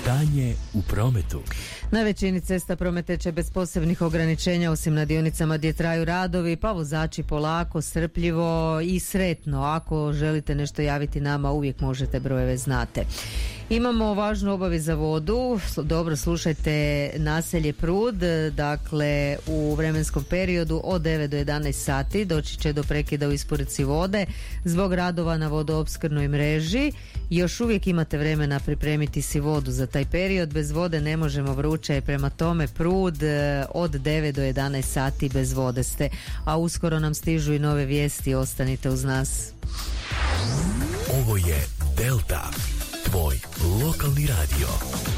Stanje u prometu. Na većini cesta promet teče bez posebnih ograničenja, osim na dionicama gdje traju radovi, pa vozači polako, strpljivo i sretno. Ako želite nešto javiti nama, uvijek možete, brojeve znate. Imamo važnu obavijest za vodu. Dobro slušajte, naselje Prud, dakle u vremenskom periodu od 9 do 11 sati doći će do prekida u isporuci vode zbog radova na vodoopskrbnoj mreži. Još uvijek imate vremena pripremiti si vodu za taj period. Bez vode ne možemo, vruće je, prema tome Prud od 9 do 11 sati bez vode ste. A uskoro nam stižu i nove vijesti, ostanite uz nas. Ovo je Delta, tvoj lokalni radio.